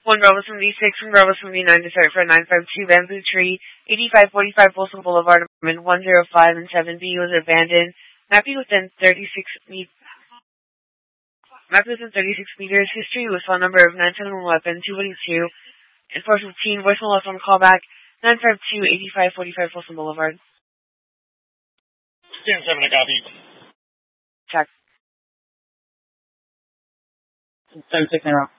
1 Bravo 76, 1 Bravo 79, desert for 952 Bamboo Tree, 8545 Folsom Boulevard, apartment 105 and 7B was abandoned. Mapping within 36 meters. History with phone number of 971 weapon 222 and 415. Voicemail left on callback 952-8545 Folsom Boulevard. 10-7, I copy. Check. 7-6 in a row.